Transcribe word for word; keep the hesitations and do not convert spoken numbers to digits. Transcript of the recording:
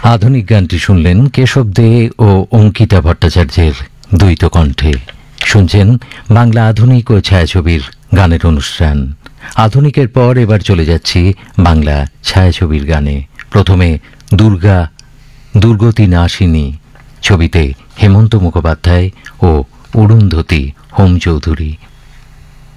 আধুনিক গানটি শুনলেন কেশব দে ও অঙ্কিতা ভট্টাচার্যের দ্বৈত কণ্ঠে। শুনছেন বাংলা আধুনিক ও ছায়াছবির গানের অনুষ্ঠান। আধুনিকের পর এবার চলে যাচ্ছি বাংলা ছায়াছবির গানে। প্রথমে দুর্গা দুর্গতি নাশিনী ছবিতে হেমন্ত মুখোপাধ্যায় ও অরুন্ধতী হোম চৌধুরী।